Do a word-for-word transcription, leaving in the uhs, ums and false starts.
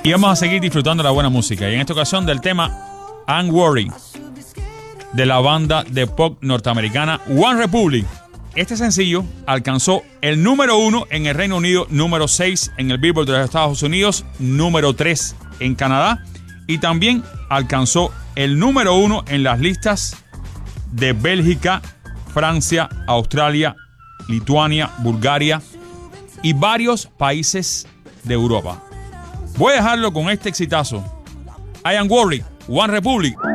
Y vamos a seguir disfrutando la buena música. Y en esta ocasión del tema I'm Worried, de la banda de pop norteamericana One Republic. Este sencillo alcanzó el número uno en el Reino Unido, número seis en el Billboard de los Estados Unidos, número tres en Canadá, y también alcanzó el número uno en las listas de Bélgica, Francia, Australia, Lituania, Bulgaria y varios países de Europa. Voy a dejarlo con este exitazo. I Am Worried, One Republic.